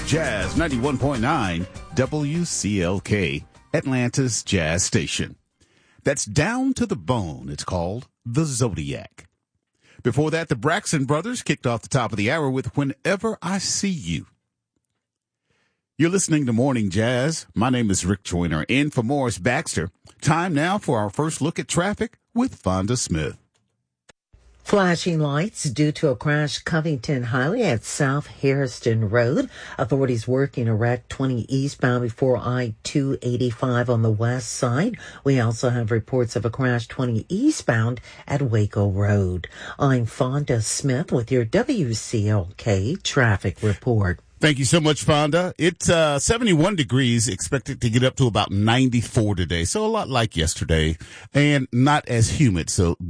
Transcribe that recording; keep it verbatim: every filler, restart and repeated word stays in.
Jazz ninety-one point nine W C L K, Atlanta's Jazz Station. That's Down to the Bone. It's called The Zodiac. Before that, the Braxton Brothers kicked off the top of the hour with Whenever I See You. You're listening to Morning Jazz. My name is Rick Joyner, in for Morris Baxter. Time now for our first look at traffic with Fonda Smith. Flashing lights due to a crash Covington Highway at South Hairston Road. Authorities working a wreck twenty eastbound before I two eighty-five on the west side. We also have reports of a crash twenty eastbound at Waco Road. I'm Fonda Smith with your W C L K traffic report. Thank you so much, Fonda. It's uh, seventy-one degrees, expected to get up to about ninety-four today, so a lot like yesterday, and not as humid, so